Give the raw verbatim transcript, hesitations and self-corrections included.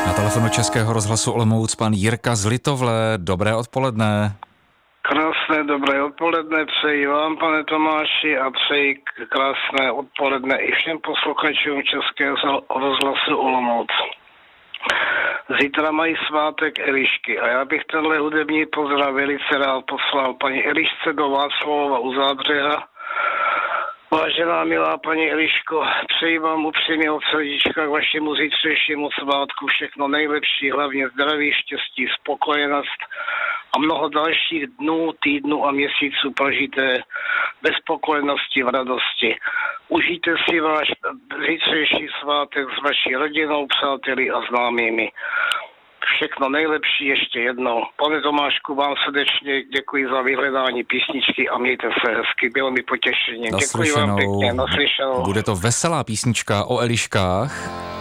Na telefonu Českého rozhlasu Olomouc pan Jirka z Litovle. Dobré odpoledne. Krásné dobré odpoledne přeji vám, pane Tomáši, a přeji krásné odpoledne i všem posluchačům Českého rozhlasu Olomouc. Zítra mají svátek Elišky a já bych tenhle hudební pozdrav velice rád poslal paní Elišce do Václavova u Zábřeha. Vážená milá paní Eliško, přeji vám upřímně od srdíčka k vašemu zítřejšímu svátku všechno nejlepší, hlavně zdraví, štěstí, spokojenost a mnoho dalších dnů, týdnů a měsíců prožité ve spokojenosti, v radosti. Užijte si váš zítřejší svátek s vaší rodinou, přáteli a známými. Všechno nejlepší ještě jednou. Pane Tomášku, vám srdečně děkuji za vyhledání písničky a mějte se hezky. Bylo mi potěšením. Děkuji vám pěkně. Naslyšenou. Bude to veselá písnička o Eliškách.